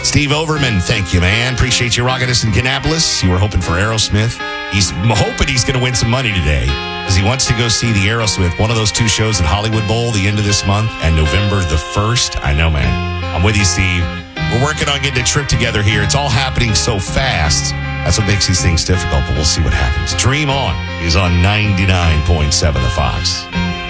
Steve Overman, thank you, man. Appreciate you rocking us in Kannapolis. You were hoping for Aerosmith. He's hoping he's going to win some money today because he wants to go see the Aerosmith, one of those two shows at Hollywood Bowl the end of this month and November the 1st. I know, man. I'm with you, Steve. We're working on getting a trip together here. It's all happening so fast. That's what makes these things difficult, but we'll see what happens. Dream On is on 99.7 The Fox.